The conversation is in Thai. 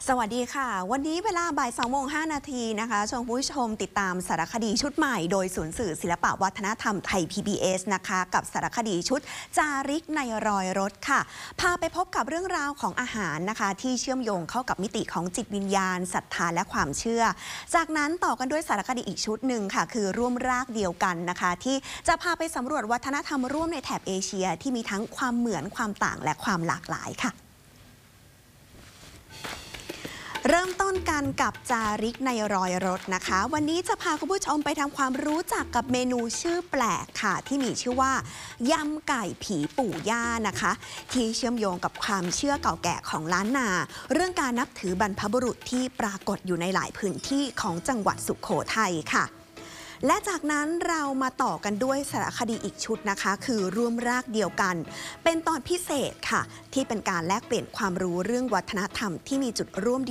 สวัสดีค่ะวันนี้เวลาบ่าย2:05 นาทีนะคะชวนผู้ชมติดตามสารคดีชุดใหม่โดยศูนย์สื่อศิลปวัฒนธรรมไทย PBS นะคะกับสารคดีชุดจาริกในรอยรถค่ะพาไปพบกับเรื่องราวของอาหารนะคะที่เชื่อมโยงเข้ากับมิติของจิตวิญญาณศรัทธาและความเชื่อจากนั้นต่อกันด้วยสารคดีอีกชุดหนึ่งค่ะคือร่วมรากเดียวกันนะคะที่จะพาไปสำรวจวัฒนธรรมร่วมในแถบเอเชียที่มีทั้งความเหมือนความต่างและความหลากหลายค่ะเริ่มต้นกันกับจาริกในรอยรถนะคะวันนี้จะพาคุณผู้ชมไปทำความรู้จักกับเมนูชื่อแปลกค่ะที่มีชื่อว่ายำไก่ผีปู่ย่านะคะที่เชื่อมโยงกับความเชื่อเก่าแก่ของล้านนาเรื่องการนับถือบรรพบุรุษที่ปรากฏอยู่ในหลายพื้นที่ของจังหวัดสุโขทัยค่ะและจากนั้นเรามาต่อกันด้วยสารคดีอีกชุดนะคะคือร่วมรากเดียวกันเป็นตอนพิเศษค่ะที่เป็นการแลกเปลี่ยนความรู้เรื่องวัฒนธรรมที่มีจุดร่วม